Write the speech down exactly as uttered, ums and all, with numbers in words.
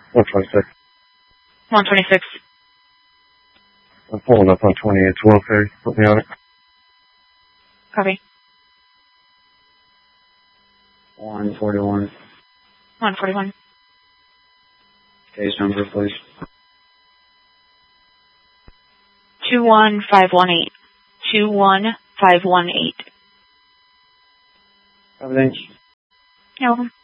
one twenty-six. one twenty-six. I'm pulling up on twenty-eight twelve, Harry. Put me on it. Copy. one forty-one. one forty-one. Case number, please. two one five one eight. two one five one eight. Everything. You're welcome.